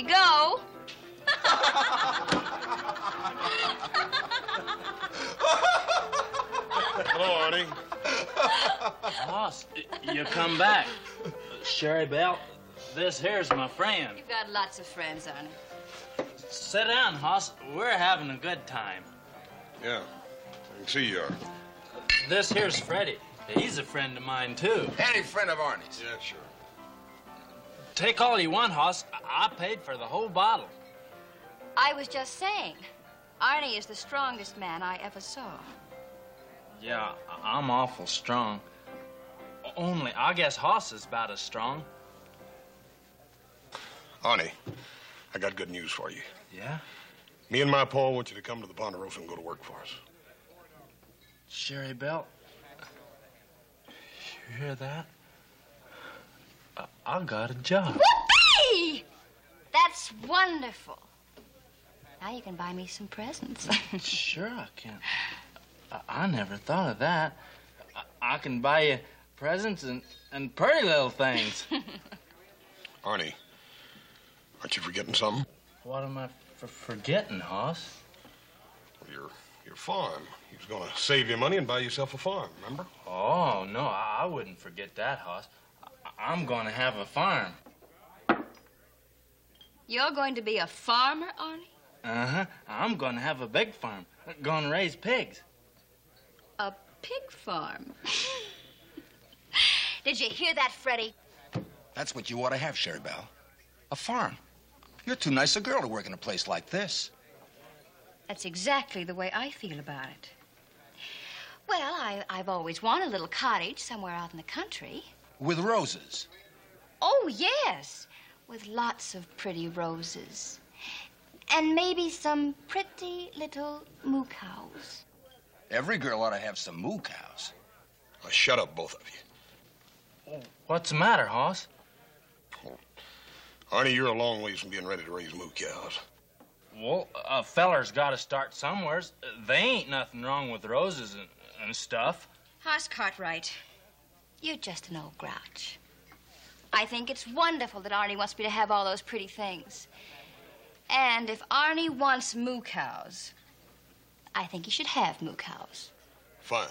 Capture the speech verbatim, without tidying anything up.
we go. Hello, Arnie. Hoss, you come back. Sherry Belle, this here's my friend. You've got lots of friends, Arnie. Sit down, Hoss. We're having a good time. Yeah, I can see you are. This here's Freddie. He's a friend of mine, too. Any friend of Arnie's. Yeah, sure. Take all you want, Hoss. I paid for the whole bottle. I was just saying, Arnie is the strongest man I ever saw. Yeah, I'm awful strong. Only, I guess Hoss is about as strong. Arnie, I got good news for you. Yeah? Me and my pa want you to come to the Ponderosa and go to work for us. Sherry Belle, you hear that? I, I got a job. Whoopee! That's wonderful. Now you can buy me some presents. Sure I can. I, I never thought of that. I, I can buy you presents and, and pretty little things. Arnie, aren't you forgetting something? What am I f forgetting, Hoss? Well, your, your farm. He was going to save you money and buy yourself a farm, remember? Oh, no, I, I wouldn't forget that, Hoss. I, I'm going to have a farm. You're going to be a farmer, Arnie? Uh-huh. I'm going to have a big farm. Going to raise pigs. A pig farm. Did you hear that, Freddie? That's what you ought to have, Sherry Belle. A farm. You're too nice a girl to work in a place like this. That's exactly the way I feel about it. Well, I, I've always wanted a little cottage somewhere out in the country. With roses. Oh, yes, with lots of pretty roses. And maybe some pretty little moo cows. Every girl ought to have some moo cows. Now, shut up, both of you. What's the matter, Hoss? Oh, Arnie, you're a long ways from being ready to raise moo cows. Well, a feller's got to start somewheres. They ain't nothing wrong with roses and, and stuff. Hoss Cartwright, you're just an old grouch. I think it's wonderful that Arnie wants me to have all those pretty things. And if Arnie wants moo cows, I think he should have moo cows. Fine.